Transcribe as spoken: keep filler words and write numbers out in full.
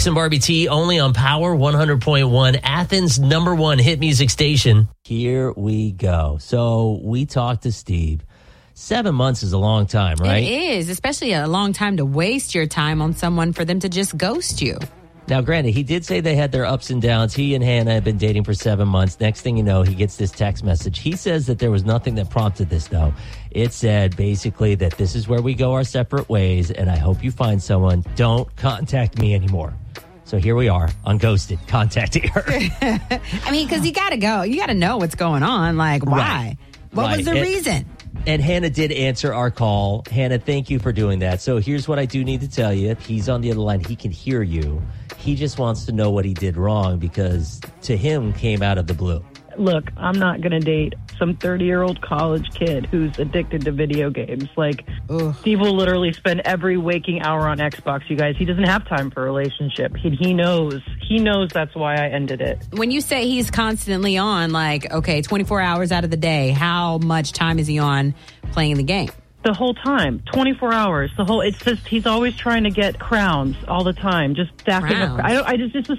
Brooks and Barbie T, only on Power one hundred point one, Athens' number one hit music station. Here we go. So we talked to Steve. Seven months is a long time, right? It is, especially a long time to waste your time on someone for them to just ghost you. Now, granted, he did say they had their ups and downs. He and Hannah had been dating for seven months. Next thing you know, he gets this text message. He says that there was nothing that prompted this, though. It said basically that this is where we go our separate ways, and I hope you find someone. Don't contact me anymore. So here we are on Ghosted, contacting her. I mean, because you got to go. You got to know what's going on. Like, why? Right. What right. was the and, reason? And Hannah did answer our call. Hannah, thank you for doing that. So here's what I do need to tell you. He's on the other line. He can hear you. He just wants to know what he did wrong because to him came out of the blue. Look, I'm not going to date some thirty-year-old college kid who's addicted to video games. Like, Ugh. Steve will literally spend every waking hour on Xbox, you guys. He doesn't have time for a relationship. He, he knows. He knows that's why I ended it. When you say he's constantly on, like, okay, twenty-four hours out of the day, how much time is he on playing the game? The whole time, twenty-four hours. The whole. It's just he's always trying to get crowns all the time, just stacking crowns. up. I don't. I just. This is